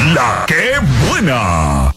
La que buena.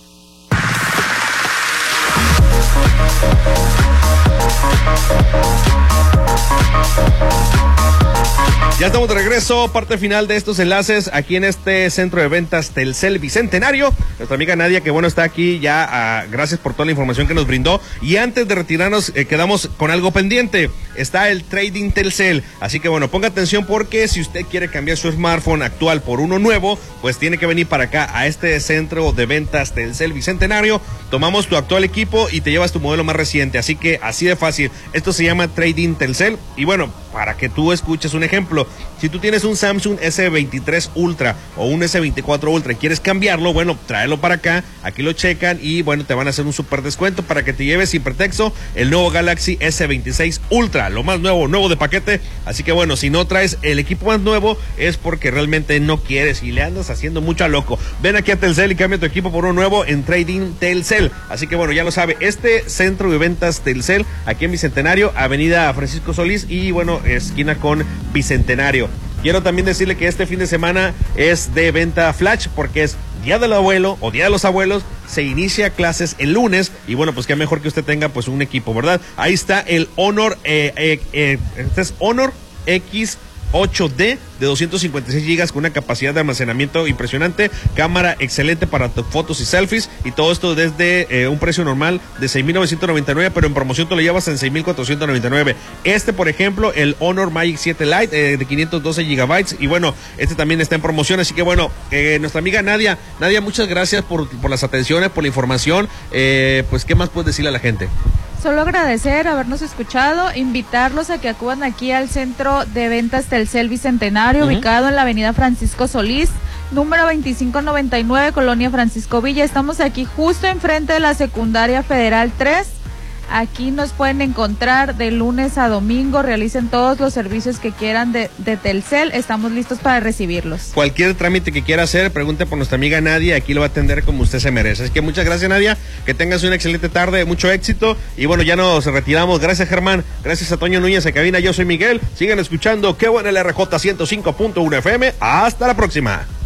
Ya estamos de regreso, parte final de estos enlaces aquí en este centro de ventas Telcel Bicentenario. Nuestra amiga Nadia, que bueno, está aquí ya, gracias por toda la información que nos brindó. Y antes de retirarnos, quedamos con algo pendiente. Está el Trading Telcel, así que bueno, ponga atención porque si usted quiere cambiar su smartphone actual por uno nuevo, pues tiene que venir para acá a este centro de ventas Telcel Bicentenario. Tomamos tu actual equipo y te llevas tu modelo más reciente, así que así de fácil. Esto se llama Trading Telcel y bueno, para que tú escuches un ejemplo, si tú tienes un Samsung S23 Ultra o un S24 Ultra y quieres cambiarlo, bueno, tráelo para acá, aquí lo checan y bueno, te van a hacer un súper descuento para que te lleves sin pretexto el nuevo Galaxy S26 Ultra, lo más nuevo de paquete. Así que bueno, si no traes el equipo más nuevo es porque realmente no quieres y le andas haciendo mucho a loco. Ven aquí a Telcel y cambia tu equipo por uno nuevo en Trading Telcel. Así que bueno, ya lo sabe, este centro de ventas Telcel aquí en Bicentenario, Avenida Francisco Solís y bueno, esquina con Bicentenario. Quiero también decirle que este fin de semana es de venta flash porque es Día del Abuelo o Día de los Abuelos. Se inicia clases el lunes y bueno, pues qué mejor que usted tenga pues un equipo, ¿verdad? Ahí está el Honor, este es Honor X8D de 256 gigas con una capacidad de almacenamiento impresionante, cámara excelente para fotos y selfies y todo esto desde un precio normal de 6,999, pero en promoción te lo llevas en 6,499. Por ejemplo, el Honor Magic 7 Lite de 512 gigabytes y bueno, este también está en promoción, así que bueno, nuestra amiga Nadia, muchas gracias por las atenciones, por la información, pues ¿qué más puedes decirle a la gente? Solo agradecer habernos escuchado, invitarlos a que acudan aquí al centro de ventas Telcel Bicentenario, ubicado en la avenida Francisco Solís, número 2599, Colonia Francisco Villa. Estamos aquí justo enfrente de la Secundaria Federal 3. Aquí nos pueden encontrar de lunes a domingo, realicen todos los servicios que quieran de Telcel, estamos listos para recibirlos. Cualquier trámite que quiera hacer, pregunte por nuestra amiga Nadia, aquí lo va a atender como usted se merece. Así que muchas gracias, Nadia, que tengas una excelente tarde, mucho éxito, y bueno, ya nos retiramos. Gracias, Germán, gracias a Toño Núñez en cabina, yo soy Miguel, sigan escuchando, qué buena el RJ 105.1 FM, hasta la próxima.